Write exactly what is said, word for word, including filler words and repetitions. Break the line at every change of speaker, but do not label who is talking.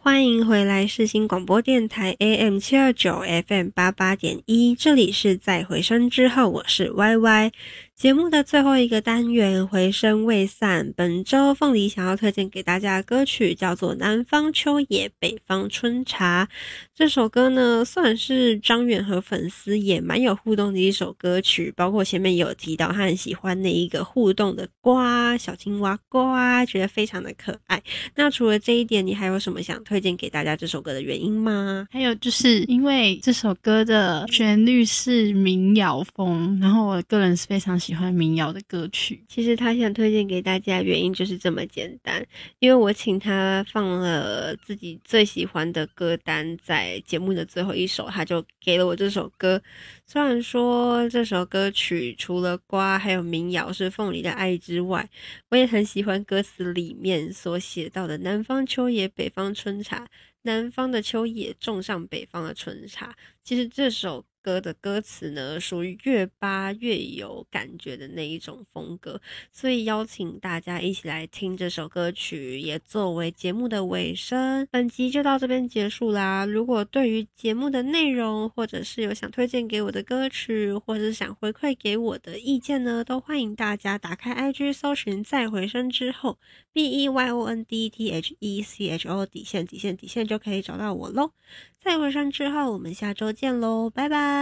欢迎回来世新广播电台 A M 七二九 F M 八八点一，这里是在回声之后，我是 Y Y。节目的最后一个单元回声未散，本周凤梨想要推荐给大家的歌曲叫做南方秋野北方春茶。这首歌呢算是张远和粉丝也蛮有互动的一首歌曲，包括前面也有提到他很喜欢那一个互动的呱小青蛙呱，觉得非常的可爱。那除了这一点，你还有什么想推荐给大家这首歌的原因吗？
还有就是因为这首歌的旋律是民谣风，然后我个人是非常喜欢民谣的歌曲。
其实他想推荐给大家的原因就是这么简单，因为我请他放了自己最喜欢的歌单在节目的最后一首，他就给了我这首歌。虽然说这首歌曲除了呱还有民谣是凤梨的爱之外，我也很喜欢歌词里面所写到的南方秋野北方春茶，南方的秋野种上北方的春茶。其实这首歌的歌词呢属于越扒越有感觉的那一种风格，所以邀请大家一起来听这首歌曲，也作为节目的尾声。本集就到这边结束啦。如果对于节目的内容，或者是有想推荐给我的歌曲，或者是想回馈给我的意见呢，都欢迎大家打开 I G 搜寻再回声之后 B E Y O N D T H E C H O 底线底线底线就可以找到我咯。再回声之后我们下周见咯，拜拜。